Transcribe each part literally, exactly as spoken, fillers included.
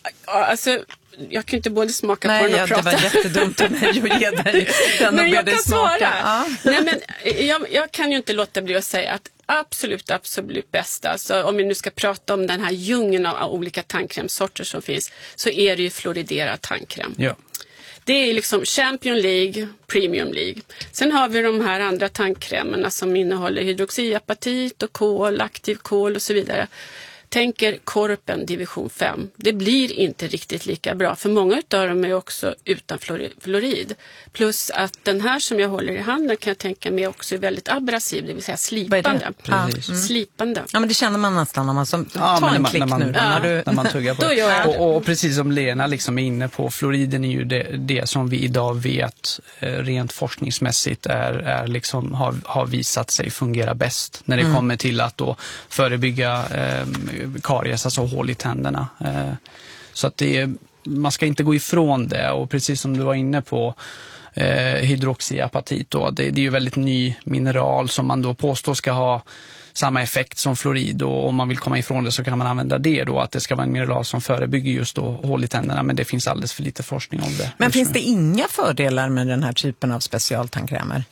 Alltså, jag kan inte både smaka Nej, på den och ja, prata. det var jättedumt av mig att ge dig den och Men be jag dig kan smaka. svara. Ja. Nej, men jag, jag kan ju inte låta bli att säga att absolut, absolut bästa, alltså om vi nu ska prata om den här djungeln av olika tandkrämsorter som finns, så är det ju fluoriderad tandkräm. Ja. Det är liksom Champion League, Premium League. Sen har vi de här andra tandkrämerna som innehåller hydroxyapatit och kol, aktiv kol och så vidare. Tänker Korpen division fem. Det blir inte riktigt lika bra, för många av dem är också utan fluorid. Plus att den här som jag håller i handen kan jag tänka mig också är väldigt abrasiv, det vill säga slipande. Ja. Precis. Slipande. Ja, men det känner man nästan när man som, Ja, ta men en när man, klick när man, nu. Då, ja, när du, när man tuggar på Då det. gör jag det. Och, och precis som Lena liksom är inne på, fluoriden är ju det, det som vi idag vet eh, rent forskningsmässigt är, är liksom, har, har visat sig fungera bäst när det Mm. kommer till att då förebygga eh, karies, alltså hål i tänderna. Eh, så att det är, man ska inte gå ifrån det, och precis som du var inne på, eh, hydroxyapatit då, det, det är ju väldigt ny mineral som man då påstår ska ha samma effekt som fluorid, och om man vill komma ifrån det så kan man använda det då, att det ska vara en mineral som förebygger just då hål i tänderna, men det finns alldeles för lite forskning om det. men finns nu. det inga fördelar med den här typen av specialtandkrämer?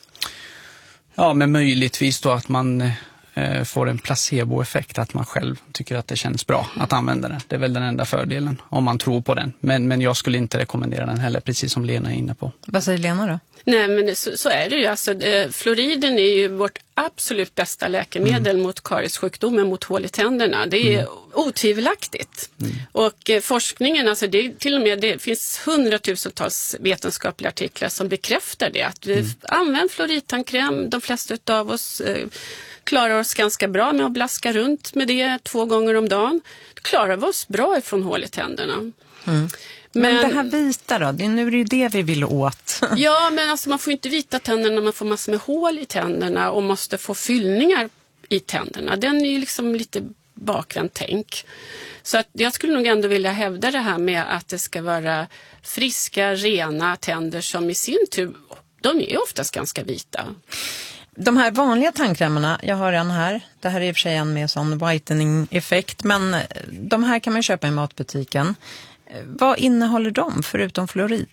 Ja, men möjligtvis då att man eh, får en placeboeffekt, att man själv tycker att det känns bra att använda den. Det är väl den enda fördelen, om man tror på den. Men, men jag skulle inte rekommendera den heller, precis som Lena är inne på. Vad säger Lena då? Nej, men så, så är det ju. Alltså, eh, fluoriden är ju vårt absolut bästa läkemedel mm. mot kariessjukdomen, mot hål i tänderna. Det är mm. otvivelaktigt. Mm. Och eh, forskningen, alltså det är till och med, det finns hundratusentals vetenskapliga artiklar som bekräftar det. Att vi mm. använder fluoridtandkräm, de flesta av oss eh, klarar oss ganska bra med att blaska runt med det två gånger om dagen. Då klarar vi oss bra ifrån hål i tänderna. Mm. Men, men det här vita då, det, nu är det ju det vi vill åt. Ja, men alltså man får inte vita tänderna, man får massor med hål i tänderna och måste få fyllningar i tänderna. Den är ju liksom lite bakvänt tänk. Så att jag skulle nog ändå vilja hävda det här med att det ska vara friska, rena tänder som i sin tur, de är oftast ganska vita. De här vanliga tandkrämerna, jag har en här. Det här är i och för sig en med sån whitening-effekt, men de här kan man köpa i matbutiken. Vad innehåller de förutom fluorid?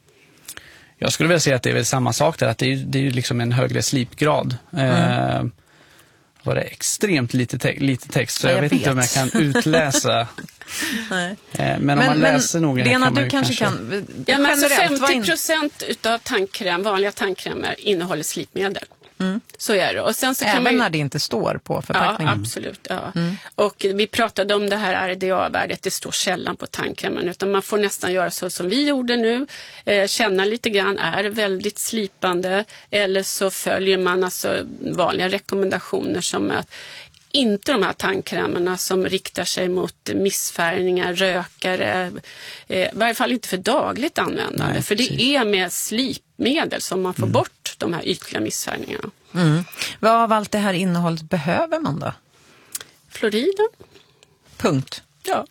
Jag skulle vilja säga att det är väl samma sak där, att det är, det är ju liksom en högre slipgrad. Mm. Eh, var det extremt lite, te- lite text, så ja, jag, jag vet, vet inte om jag kan utläsa. Nej. Eh, men, men om man men, läser nog Lena, kan man du kanske, kanske kan... Ja, men alltså femtio femtio procent utav tandkräm, vanliga tandkrämer innehåller slipmedel. Mm. Så är det. Och sen så även kan man ju... när det inte står på förpackningen? Ja, absolut. Ja. Mm. Och vi pratade om det här R D A-värdet, det står sällan på tandkrämen, utan man får nästan göra så som vi gjorde nu. Eh, känna lite grann, är det väldigt slipande, eller så följer man alltså vanliga rekommendationer som att inte de här tandkrämerna som riktar sig mot missfärgningar, rökare, eh, i varje fall inte för dagligt användande. Nej, för det precis. Är med slipmedel som man får mm. bort de här ytliga missfärgningarna. Mm. Vad av allt det här innehållet behöver man då? Fluoriden. Punkt. Ja.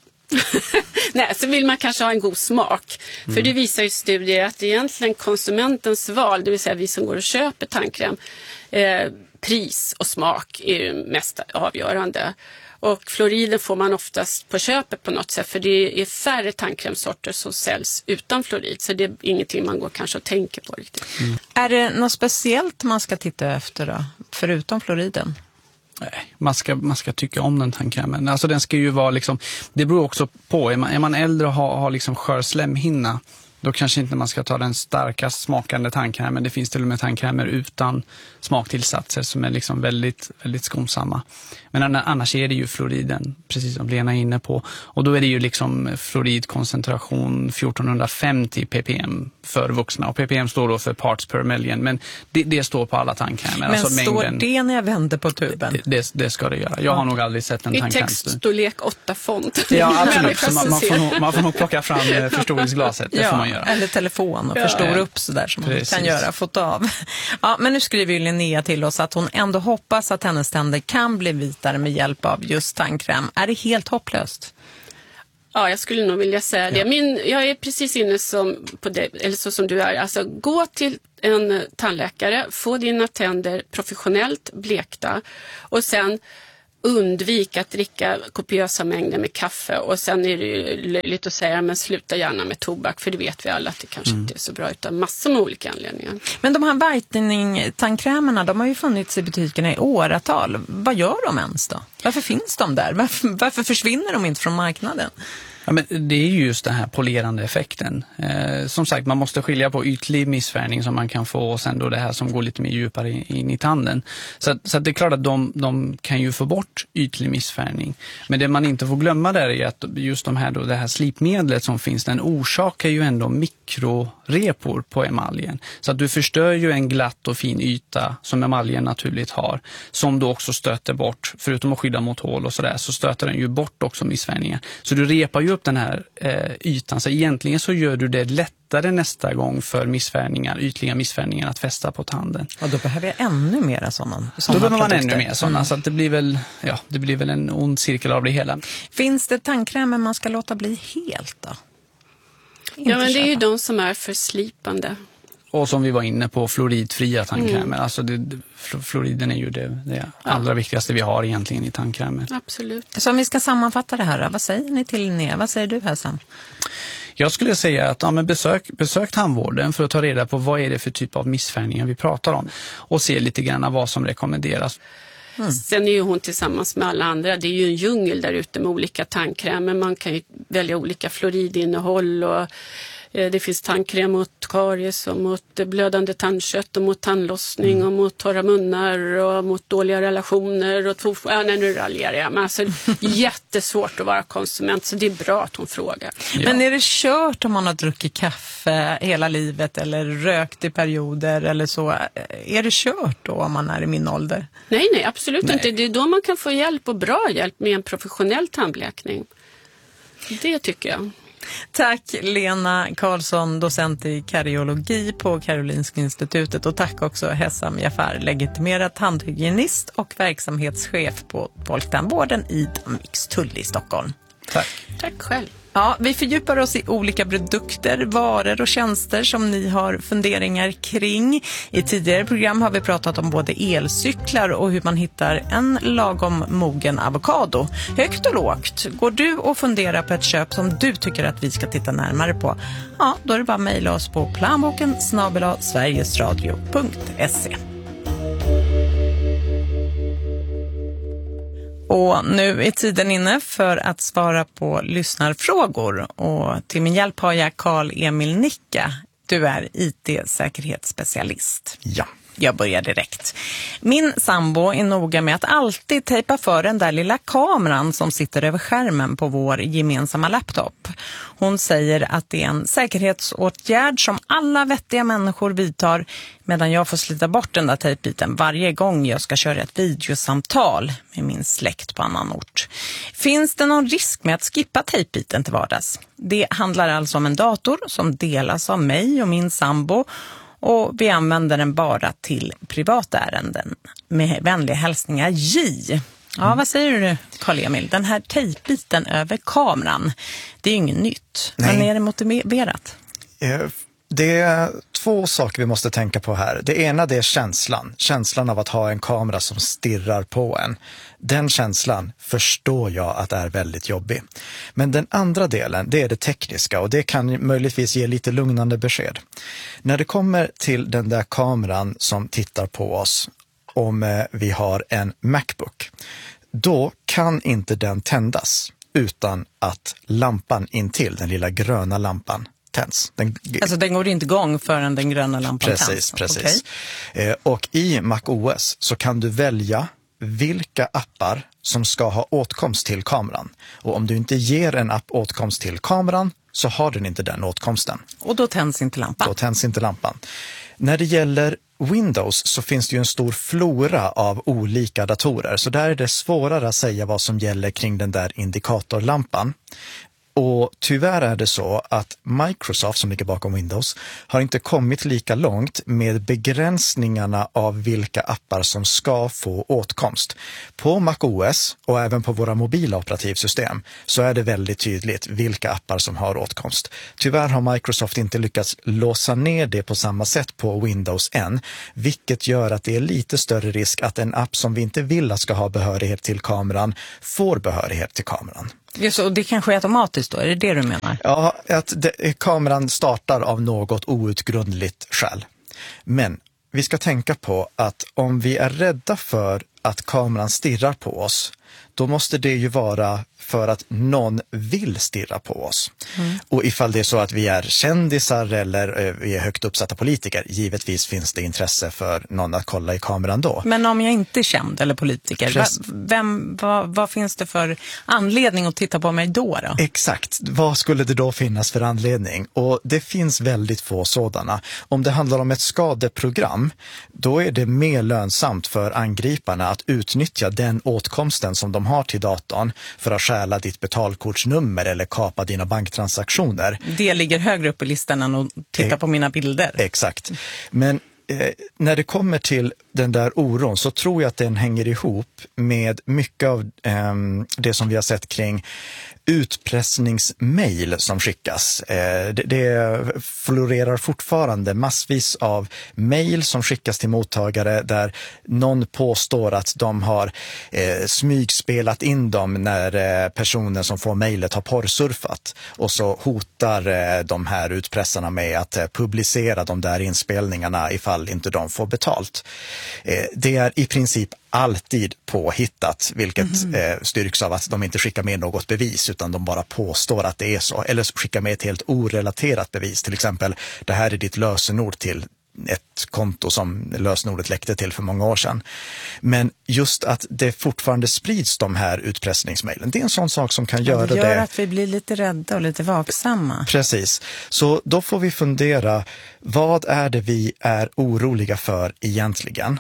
Nej, så vill man kanske ha en god smak. Mm. För det visar ju studier att egentligen konsumentens val, det vill säga vi som går och köper tandkräm, eh, pris och smak är ju mest avgörande. Och fluoriden får man oftast på köpet på något sätt, för det är färre tandkrämsorter som säljs utan fluorid, så det är ingenting man går kanske och tänker på riktigt. Mm. Är det något speciellt man ska titta efter då, förutom fluoriden? Nej, man ska, man ska tycka om den tandkrämen. Alltså den ska ju vara liksom, det beror också på, är man, är man äldre och har, har liksom skör slemhinna, då kanske inte man ska ta den starkast smakande tandkrämen. Det finns till och med tandkrämer utan smaktillsatser som är liksom väldigt, väldigt skonsamma. Men annars är det ju fluoriden, precis som Lena är inne på. Och då är det ju liksom fluoridkoncentration fjortonhundrafemtio ppm för vuxna. Och ppm står då för parts per million. Men det, det står på alla tandkrämer. Men alltså står mängden, det när jag vänder på tuben? Det, det, det ska det göra. Jag har nog aldrig sett en i tandkräm. I textstorlek åtta font. Ja, absolut. Så man, man, får nog, man får nog plocka fram förstoringsglaset. Det ja, får man göra. Eller telefon och ja, förstora upp så där som precis. Man kan göra, fått av. Ja, men nu skriver ju Linnea till oss att hon ändå hoppas att hennes tänder kan bli vitare med hjälp av just tandkräm. Är det helt hopplöst? Ja, jag skulle nog vilja säga det. Min, jag är precis inne som på det, eller så som du är. Alltså, gå till en tandläkare, få dina tänder professionellt blekta och sen undvika att dricka kopiösa mängder med kaffe. Och sen är det ju löjligt att säga, men sluta gärna med tobak, för det vet vi alla att det kanske mm. inte är så bra, utan massor med olika anledningar. Men de här whitening-tandkrämerna, de har ju funnits i butikerna i åratal. Vad gör de ens då? Varför finns de där? Varför, varför försvinner de inte från marknaden? Ja, men det är ju just den här polerande effekten. Eh, som sagt, man måste skilja på ytlig missfärgning som man kan få och sen då det här som går lite mer djupare in i tanden. Så, att, så att det är klart att de, de kan ju få bort ytlig missfärgning. Men det man inte får glömma där är att just de här då, det här slipmedlet som finns, den orsakar ju ändå mikrorepor på emaljen. Så att du förstör ju en glatt och fin yta som emaljen naturligt har, som då också stöter bort, förutom att skydda mot hål och sådär, så stöter den ju bort också missfärgningar. Så du repar ju upp den här eh, ytan, så egentligen så gör du det lättare nästa gång för missfärgningar, ytliga missfärgningar att fästa på tanden. Och då behöver jag ännu mer sådana. Då behöver man ännu mer sådana, mm. så att det blir väl, ja, det blir väl en ond cirkel av det hela. Finns det tandkrämer man ska låta bli helt då? Inte ja, men det köpa. Är ju de som är för slipande. Och som vi var inne på, fluoridfria tandkrämer. Mm. Alltså det, fluoriden är ju det, det allra ja. viktigaste vi har egentligen i tandkrämer. Absolut. Så om vi ska sammanfatta det här, vad säger ni till Linnea? Vad säger du här, Sam? Jag skulle säga att ja, men besök, besök tandvården för att ta reda på vad är det för typ av missfärgningar vi pratar om. Och se lite grann vad som rekommenderas. Mm. Sen är ju hon tillsammans med alla andra. Det är ju en djungel där ute med olika tandkrämer. Man kan ju välja olika fluoridinnehåll och det finns tandkräm mot karies och mot blödande tandkött och mot tandlossning mm. och mot torra munnar och mot dåliga relationer och två... Ja, nej, nu raljerar jag. Men alltså, jättesvårt att vara konsument, så det är bra att hon frågar. Ja. Men är det kört om man har druckit kaffe hela livet eller rökt i perioder eller så? Är det kört då om man är i min ålder? Nej, nej, absolut nej. inte. Det är då man kan få hjälp och bra hjälp med en professionell tandblekning. Det tycker jag. Tack Lena Karlsson, docent i kariologi på Karolinska institutet, och tack också Hessam Jafar, legitimerad tandhygienist och verksamhetschef på Folktandvården i Danvikstull i Stockholm. Tack. Tack själv. Ja, vi fördjupar oss i olika produkter, varor och tjänster som ni har funderingar kring. I tidigare program har vi pratat om både elcyklar och hur man hittar en lagom mogen avokado. Högt och lågt. Går du och funderar på ett köp som du tycker att vi ska titta närmare på? Ja, då är det bara att mejla oss på planboken snabel-a sverigesradio punkt se. Och nu är tiden inne för att svara på lyssnarfrågor. Och till min hjälp har jag Carl-Emil Nicka. Du är I T-säkerhetsspecialist. Ja. Jag börjar direkt. Min sambo är noga med att alltid tejpa för den där lilla kameran som sitter över skärmen på vår gemensamma laptop. Hon säger att det är en säkerhetsåtgärd som alla vettiga människor vidtar, medan jag får slita bort den där tejpbiten varje gång jag ska köra ett videosamtal med min släkt på annan ort. Finns det någon risk med att skippa tejpbiten till vardags? Det handlar alltså om en dator som delas av mig och min sambo, och vi använder den bara till privata ärenden. Med vänliga hälsningar J. Ja, mm. Vad säger du, Carl-Emil? Den här tejpbiten över kameran, det är ju inget nytt. Nej. Men är det motiverat? Det är två saker vi måste tänka på här. Det ena, det är känslan. Känslan av att ha en kamera som stirrar på en. Den känslan förstår jag att är väldigt jobbig. Men den andra delen, det är det tekniska, och det kan möjligtvis ge lite lugnande besked. När det kommer till den där kameran som tittar på oss, om vi har en MacBook, då kan inte den tändas utan att lampan intill, den lilla gröna lampan, tänds. Den, alltså den går inte igång förrän den gröna lampan precis, tänds? Precis, precis. Okay. Och i macOS så kan du välja vilka appar som ska ha åtkomst till kameran. Och om du inte ger en app åtkomst till kameran så har den inte den åtkomsten. Och då tänds inte lampan? Då tänds inte lampan. När det gäller Windows så finns det ju en stor flora av olika datorer. Så där är det svårare att säga vad som gäller kring den där indikatorlampan. Och tyvärr är det så att Microsoft, som ligger bakom Windows, har inte kommit lika långt med begränsningarna av vilka appar som ska få åtkomst. På macOS och även på våra mobila operativsystem så är det väldigt tydligt vilka appar som har åtkomst. Tyvärr har Microsoft inte lyckats låsa ner det på samma sätt på Windows än, vilket gör att det är lite större risk att en app som vi inte vill att ska ha behörighet till kameran får behörighet till kameran. Just, och det kan ske automatiskt då, är det det du menar? Ja, att det, kameran startar av något outgrundligt skäl. Men vi ska tänka på att om vi är rädda för att kameran stirrar på oss, då måste det ju vara för att någon vill stirra på oss. Mm. Och ifall det är så att vi är kändisar eller eh, vi är högt uppsatta politiker, givetvis finns det intresse för någon att kolla i kameran då. Men om jag inte är känd eller politiker, va, vem, vad, vad finns det för anledning att titta på mig då, då? Exakt, vad skulle det då finnas för anledning? Och det finns väldigt få sådana. Om det handlar om ett skadeprogram, då är det mer lönsamt för angriparna att utnyttja den åtkomsten som de har till datorn för att stjäla ditt betalkortsnummer eller kapa dina banktransaktioner. Det ligger högre upp i listan än att titta e- på mina bilder. Exakt. Men eh, när det kommer till den där oron så tror jag att den hänger ihop med mycket av eh, det som vi har sett kring utpressningsmail som skickas. Eh, det, det florerar fortfarande massvis av mail som skickas till mottagare där någon påstår att de har eh, smygspelat in dem när eh, personen som får mejlet har porrsurfat, och så hotar eh, de här utpressarna med att eh, publicera de där inspelningarna ifall inte de får betalt. Eh, det är i princip alltid påhittat, vilket mm-hmm. eh, styrks av att de inte skickar med något bevis utan de bara påstår att det är så. Eller skickar med ett helt orelaterat bevis. Till exempel, det här är ditt lösenord till ett konto som lösenordet läckte till för många år sedan. Men just att det fortfarande sprids de här utpressningsmailen, det är en sån sak som kan göra det. Det gör det. att vi blir lite rädda och lite vaksamma. Precis. Så då får vi fundera, vad är det vi är oroliga för egentligen?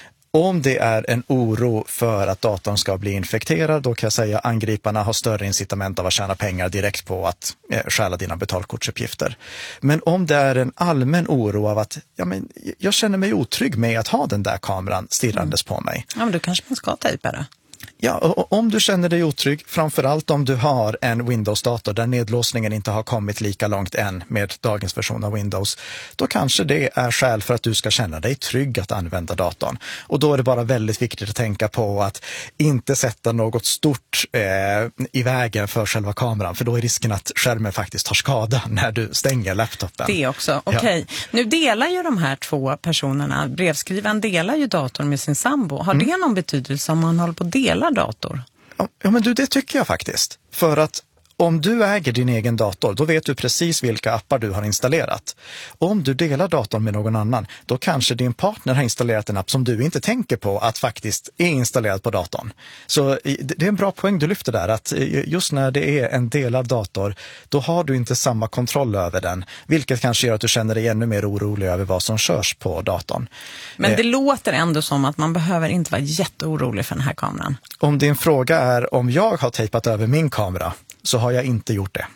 Om det är en oro för att datorn ska bli infekterad, då kan jag säga att angriparna har större incitament av att tjäna pengar direkt på att eh, stjäla dina betalkortsuppgifter. Men om det är en allmän oro av att ja, men, jag känner mig otrygg med att ha den där kameran stirrandes mm. på mig. Ja, men då kanske man ska tejpa det. Ja, och om du känner dig otrygg, framförallt om du har en Windows-dator där nedlåsningen inte har kommit lika långt än med dagens version av Windows, då kanske det är skäl för att du ska känna dig trygg att använda datorn. Och då är det bara väldigt viktigt att tänka på att inte sätta något stort eh, i vägen för själva kameran, för då är risken att skärmen faktiskt tar skada när du stänger laptopen. Det också, okej. Okay. Ja. Nu delar ju de här två personerna, brevskrivaren delar ju datorn med sin sambo. Har mm. det någon betydelse om man håller på att dela dator? Ja, men du, det tycker jag faktiskt. För att om du äger din egen dator, då vet du precis vilka appar du har installerat. Om du delar datorn med någon annan, då kanske din partner har installerat en app som du inte tänker på att faktiskt är installerad på datorn. Så det är en bra poäng du lyfter där, att just när det är en delad dator, då har du inte samma kontroll över den, vilket kanske gör att du känner dig ännu mer orolig över vad som körs på datorn. Men det eh, låter ändå som att man behöver inte vara jätteorolig för den här kameran. Om din fråga är om jag har tejpat över min kamera, så har jag inte gjort det.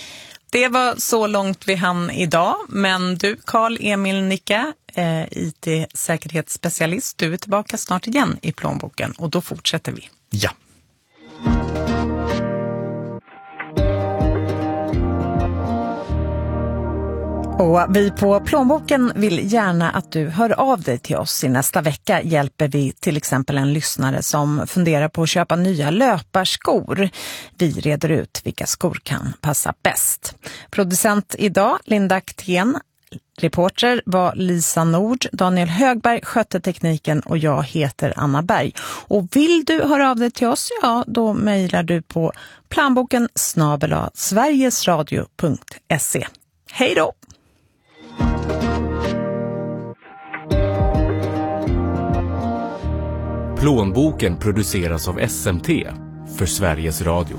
Det var så långt vi hann idag. Men du, Carl-Emil Nicka, eh, I T-säkerhetsspecialist, du är tillbaka snart igen i plånboken. Och då fortsätter vi. Ja. Och vi på plånboken vill gärna att du hör av dig till oss. I nästa vecka hjälper vi till exempel en lyssnare som funderar på att köpa nya löparskor. Vi reder ut vilka skor kan passa bäst. Producent idag, Linda Aktén. Reporter var Lisa Nord, Daniel Högberg skötte tekniken och jag heter Anna Berg. Och vill du höra av dig till oss, ja då mejlar du på planboken snabel-a sverigesradio punkt se. Hej då! Plånboken produceras av S M T för Sveriges Radio.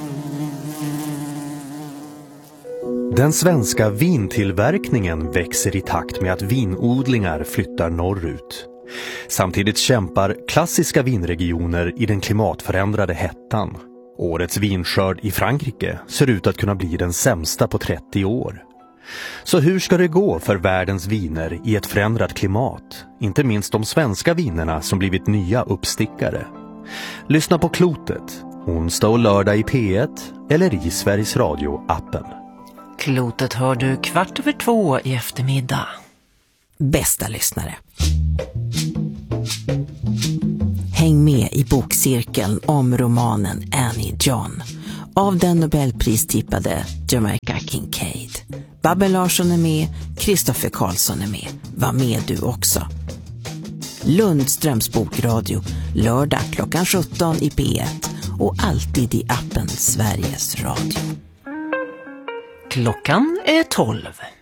Den svenska vintillverkningen växer i takt med att vinodlingar flyttar norrut. Samtidigt kämpar klassiska vinregioner i den klimatförändrade hettan. Årets vinskörd i Frankrike ser ut att kunna bli den sämsta på trettio år. Så hur ska det gå för världens viner i ett förändrat klimat? Inte minst de svenska vinerna som blivit nya uppstickare. Lyssna på Klotet, onsdag och lördag i P ett eller i Sveriges Radio-appen. Klotet hör du kvart över två i eftermiddag. Bästa lyssnare. Häng med i bokcirkeln om romanen Annie John av den Nobelpristippade Jamaica Kincaid. Babben Larsson är med, Kristoffer Karlsson är med. Var med du också. Lundströms bokradio, lördag klockan sjutton i P ett och alltid i appen Sveriges Radio. Klockan är tolv.